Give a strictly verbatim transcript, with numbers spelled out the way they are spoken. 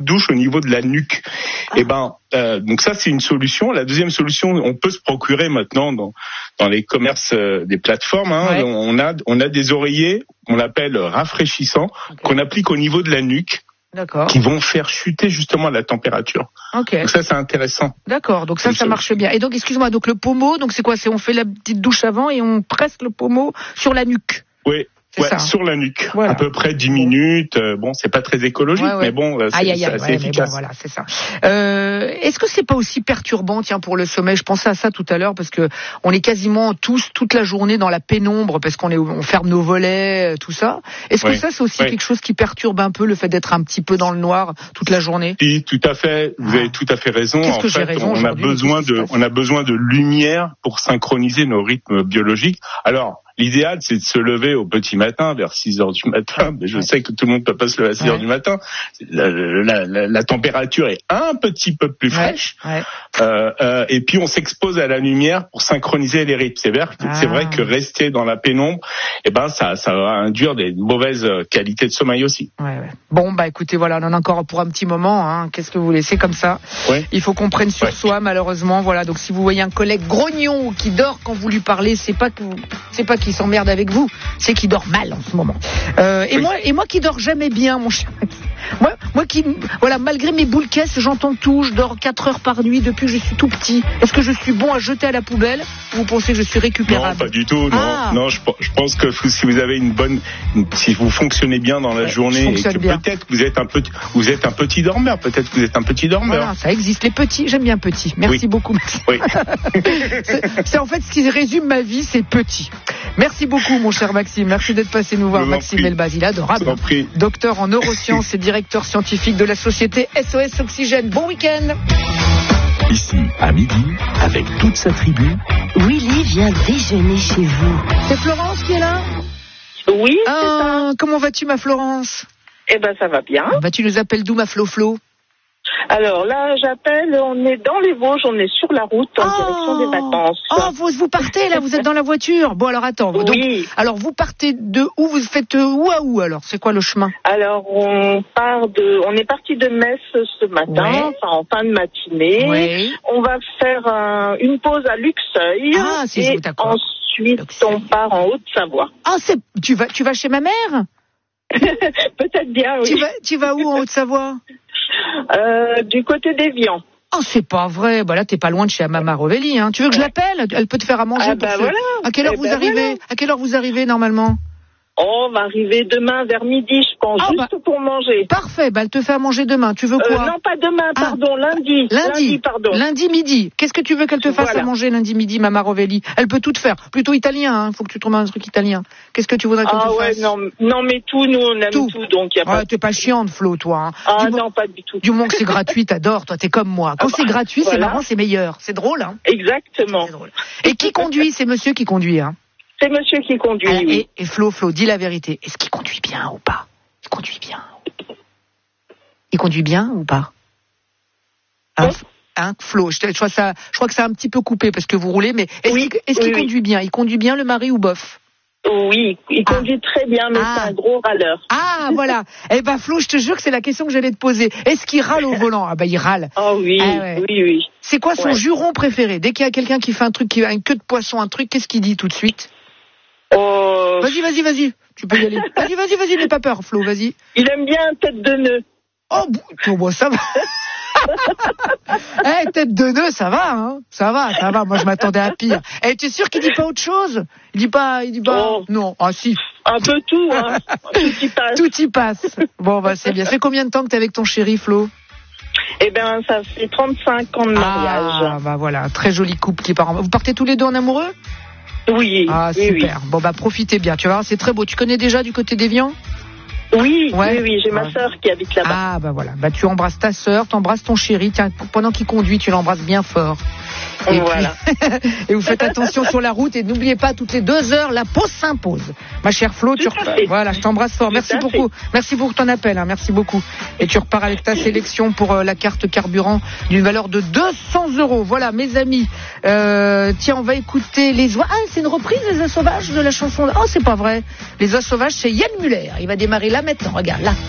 douche au niveau de la nuque. Ah. Et ben, euh, donc ça c'est une solution. La deuxième solution, on peut se procurer maintenant dans dans les commerces euh, des plateformes. Hein, ouais. On a on a des oreillers qu'on appelle rafraîchissants, okay. qu'on applique au niveau de la nuque. D'accord. Qui vont faire chuter justement la température. Ok. Donc ça c'est intéressant. D'accord. Donc ça ça marche bien. Et donc excuse-moi, donc le pommeau, donc c'est quoi? C'est on fait la petite douche avant et on presse le pommeau sur la nuque. Oui. C'est ouais, ça. Sur la nuque, voilà. À peu près dix minutes. Euh, bon, c'est pas très écologique, ouais, ouais. mais bon, c'est, aïe, aïe, c'est aïe, assez ouais, efficace. Bon, voilà, c'est ça. Euh, est-ce que c'est pas aussi perturbant, tiens, pour le sommeil? Je pensais à ça tout à l'heure parce que on est quasiment tous toute la journée dans la pénombre parce qu'on est, on ferme nos volets, tout ça. Est-ce que ouais. ça, c'est aussi ouais. quelque chose qui perturbe un peu le fait d'être un petit peu dans le noir toute la journée? Oui, tout à fait. Vous ah. avez tout à fait raison. Qu'est-ce en que fait, j'ai raison on a besoin de, on a besoin de lumière pour synchroniser nos rythmes biologiques. Alors. L'idéal, c'est de se lever au petit matin, vers six heures du matin. Mais je ouais. sais que tout le monde ne peut pas se lever à six heures ouais. du matin. La, la, la, la température est un petit peu plus fraîche. Ouais. Ouais. Euh, euh, et puis, on s'expose à la lumière pour synchroniser les rythmes. C'est vrai, ah. c'est vrai que rester dans la pénombre, eh ben, ça, ça va induire des mauvaises qualités de sommeil aussi. Ouais, ouais. Bon, bah, écoutez, voilà, on en a encore pour un petit moment, hein. Qu'est-ce que vous laissez comme ça? Ouais. Il faut qu'on prenne sur ouais. soi, malheureusement. Voilà. Donc, si vous voyez un collègue grognon ou qui dort quand vous lui parlez, c'est pas que vous, c'est pas qu'il s'emmerde avec vous, c'est qu'il dort mal en ce moment. Euh, et oui. moi, et moi qui dors jamais bien, mon cher. Moi, moi qui, voilà, malgré mes boules caisses, j'entends tout, je dors quatre heures par nuit depuis que je suis tout petit. Est-ce que je suis bon à jeter à la poubelle ou vous pensez que je suis récupérable? Non, pas du tout. Non, ah. non. Je, je pense que si vous avez une bonne, si vous fonctionnez bien dans la ouais, journée, et que bien. peut-être que vous êtes un petit, vous êtes un petit dormeur. Peut-être que vous êtes un petit dormeur. Voilà, ça existe. Les petits, j'aime bien petit. Merci oui. beaucoup. Oui. c'est, c'est en fait ce qui résume ma vie, c'est petit. Merci beaucoup, mon cher Maxime. Merci d'être passé nous voir. Maxime Elbaz, il est adorable. Docteur en neurosciences et directeur scientifique de la société S O S Oxygène. Bon week-end. Ici, à midi, avec toute sa tribu, Willy vient déjeuner chez vous. C'est Florence qui est là? Oui, ah, c'est ça. Comment vas-tu, ma Florence? Eh ben, ça va bien. Bah, tu nous appelles d'où, ma Flo-Flo? Alors là, j'appelle, on est dans les Vosges, on est sur la route en oh direction des vacances. Oh, vous, vous partez là, vous êtes dans la voiture. Bon, alors attends. Donc, oui. Alors, vous partez de où? Vous faites où à où alors? C'est quoi le chemin? Alors, on part de, on est parti de Metz ce matin, ouais. enfin en fin de matinée. Ouais. On va faire un, une pause à Luxeuil. Ah, c'est et vous, d'accord. Ensuite, Luxeuil. On part en Haute-Savoie. Ah, c'est, tu vas, tu vas chez ma mère? Peut-être bien, oui. Tu vas, tu vas où en Haute-Savoie? Euh, du côté d'Évian. Oh, c'est pas vrai. Bah là, t'es pas loin de chez Mama Rovelli, hein. Tu veux que je l'appelle? Elle peut te faire à manger. Ah, pour bah ce... voilà. À quelle heure eh vous ben arrivez? voilà. À quelle heure vous arrivez normalement? Oh, on va arriver demain vers midi, je pense, ah, juste bah, pour manger. Parfait, bah elle te fait à manger demain. Tu veux quoi? euh, Non, pas demain, pardon, ah, lundi. Lundi, lundi, pardon. Lundi midi. Qu'est-ce que tu veux qu'elle te fasse voilà. à manger lundi midi, Mama Rovelli? Elle peut tout te faire. Plutôt italien, hein. Faut que tu trouves un truc italien. Qu'est-ce que tu voudrais qu'elle ah, te ouais, fasse? Non, non, mais tout, nous, on aime tout, tout donc y a ah, pas. T'es pas chiante, Flo, toi. Hein. Ah du non, mo- pas du tout. Du moment que c'est gratuit, t'adores. Toi, t'es comme moi. Quand ah, c'est gratuit, voilà. C'est marrant, c'est meilleur. C'est drôle, hein. Exactement. C'est drôle. Et qui conduit? C'est monsieur qui conduit, hein. C'est monsieur qui conduit. Ah, oui. et, et Flo, Flo, dis la vérité. Est-ce qu'il conduit bien ou pas? Il conduit bien. Il conduit bien ou pas? Hein, oui. hein Flo, je, je, crois ça, je crois que ça a un petit peu coupé parce que vous roulez, mais est-ce oui, qu'il, est-ce oui, qu'il oui. conduit bien? Il conduit bien le mari ou bof? Oui, il conduit ah. très bien, mais ah. c'est un gros râleur. Ah, voilà. Eh ben, Flo, je te jure que c'est la question que j'allais te poser. Est-ce qu'il râle au volant? Ah ben, il râle. Oh oui, ah, ouais. oui, oui. C'est quoi son ouais. juron préféré? Dès qu'il y a quelqu'un qui fait un truc, qui a une queue de poisson, un truc, qu'est-ce qu'il dit tout de suite? Oh. Vas-y, vas-y, vas-y. Tu peux y aller. Vas-y, vas-y, vas-y, n'aie pas peur, Flo, vas-y. Il aime bien tête de nœud. Oh, bon, bon ça va. Eh, hey, tête de nœud, ça va, hein. Ça va, ça va. Moi, je m'attendais à pire. Eh, hey, t'es sûr qu'il dit pas autre chose? Il dit pas, il dit pas. Oh. Non, ah si. Un peu tout, hein. Tout y passe. Tout y passe. Bon, bah, c'est bien. Ça fait combien de temps que t'es avec ton chéri, Flo? Eh ben, ça fait trente-cinq ans de mariage. Ah, bah voilà, un très joli couple qui part en... Vous partez tous les deux en amoureux? Oui. Ah, oui, super. Oui. Bon, bah, profitez bien. Tu vois, c'est très beau. Tu connais déjà du côté d'Évian? Oui, ouais. oui, oui, j'ai ouais. ma sœur qui habite là-bas. Ah, bah voilà. Bah, tu embrasses ta sœur, t'embrasses ton chéri. Tiens, pendant qu'il conduit, tu l'embrasses bien fort. Et, voilà. Puis... et vous faites attention sur la route et n'oubliez pas, toutes les deux heures, la pause s'impose. Ma chère Flo, tu repars. Voilà, je t'embrasse fort. Tout Merci beaucoup. Fait. Merci pour ton appel. Hein. Merci beaucoup. Et tu repars avec ta sélection pour euh, la carte carburant d'une valeur de deux cents euros. Voilà, mes amis. Euh, tiens, on va écouter les oies. Ah, c'est une reprise des Oies sauvages de la chanson. Oh, c'est pas vrai. Les Oies sauvages, c'est Yann Muller. Il va démarrer là maintenant. Regarde, là.